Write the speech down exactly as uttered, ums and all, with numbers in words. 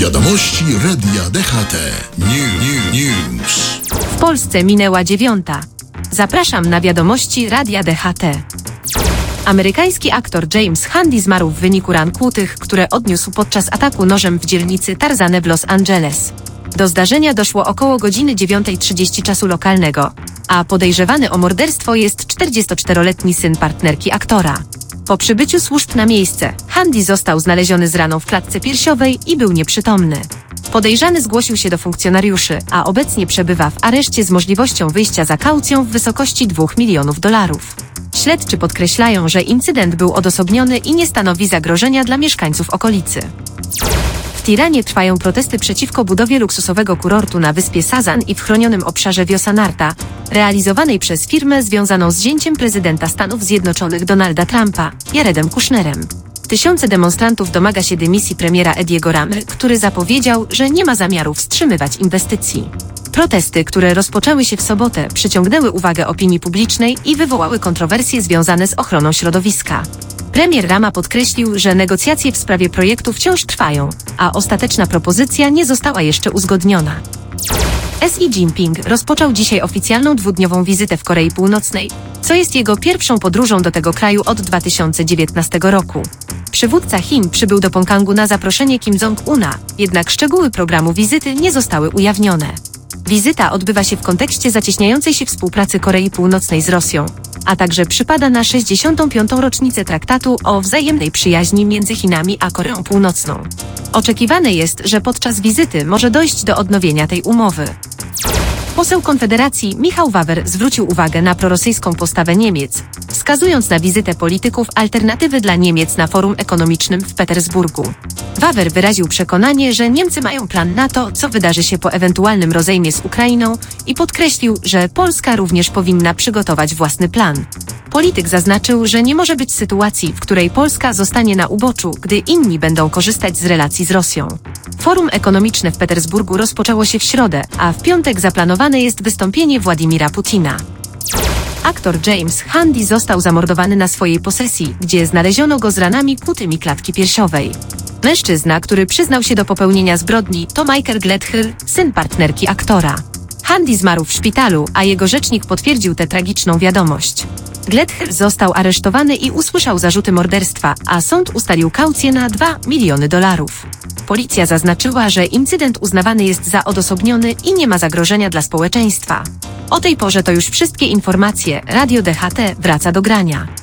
Wiadomości Radia D H T. New, new, news. W Polsce minęła dziewiąta. Zapraszam na wiadomości Radia D H T. Amerykański aktor James Handy zmarł w wyniku ran kłutych, które odniósł podczas ataku nożem w dzielnicy Tarzane w Los Angeles. Do zdarzenia doszło około godziny dziewiątej trzydzieści czasu lokalnego, a podejrzewany o morderstwo jest czterdziestoczteroletni syn partnerki aktora. Po przybyciu służb na miejsce, Handy został znaleziony z raną w klatce piersiowej i był nieprzytomny. Podejrzany zgłosił się do funkcjonariuszy, a obecnie przebywa w areszcie z możliwością wyjścia za kaucją w wysokości dwóch milionów dolarów. Śledczy podkreślają, że incydent był odosobniony i nie stanowi zagrożenia dla mieszkańców okolicy. W Tiranie trwają protesty przeciwko budowie luksusowego kurortu na wyspie Sazan i w chronionym obszarze Wiosa Narta, realizowanej przez firmę związaną z zięciem prezydenta Stanów Zjednoczonych Donalda Trumpa, Jaredem Kushnerem. Tysiące demonstrantów domaga się dymisji premiera Ediego Ramy, który zapowiedział, że nie ma zamiaru wstrzymywać inwestycji. Protesty, które rozpoczęły się w sobotę, przyciągnęły uwagę opinii publicznej i wywołały kontrowersje związane z ochroną środowiska. Premier Rama podkreślił, że negocjacje w sprawie projektu wciąż trwają, a ostateczna propozycja nie została jeszcze uzgodniona. Xi Jinping rozpoczął dzisiaj oficjalną dwudniową wizytę w Korei Północnej, co jest jego pierwszą podróżą do tego kraju od dwa tysiące dziewiętnastego roku. Przywódca Chin przybył do Pjongjangu na zaproszenie Kim Jong-una, jednak szczegóły programu wizyty nie zostały ujawnione. Wizyta odbywa się w kontekście zacieśniającej się współpracy Korei Północnej z Rosją, a także przypada na sześćdziesiątą piątą rocznicę traktatu o wzajemnej przyjaźni między Chinami a Koreą Północną. Oczekiwane jest, że podczas wizyty może dojść do odnowienia tej umowy. Poseł Konfederacji Michał Wawer zwrócił uwagę na prorosyjską postawę Niemiec, wskazując na wizytę polityków Alternatywy dla Niemiec na forum ekonomicznym w Petersburgu. Wawer wyraził przekonanie, że Niemcy mają plan na to, co wydarzy się po ewentualnym rozejmie z Ukrainą i podkreślił, że Polska również powinna przygotować własny plan. Polityk zaznaczył, że nie może być sytuacji, w której Polska zostanie na uboczu, gdy inni będą korzystać z relacji z Rosją. Forum ekonomiczne w Petersburgu rozpoczęło się w środę, a w piątek zaplanowane jest wystąpienie Władimira Putina. Aktor James Handy został zamordowany na swojej posesji, gdzie znaleziono go z ranami kłutymi klatki piersiowej. Mężczyzna, który przyznał się do popełnienia zbrodni, to Michael Gledhill, syn partnerki aktora. Handy zmarł w szpitalu, a jego rzecznik potwierdził tę tragiczną wiadomość. Gledhill został aresztowany i usłyszał zarzuty morderstwa, a sąd ustalił kaucję na dwa miliony dolarów. Policja zaznaczyła, że incydent uznawany jest za odosobniony i nie ma zagrożenia dla społeczeństwa. O tej porze to już wszystkie informacje. Radio D H T wraca do grania.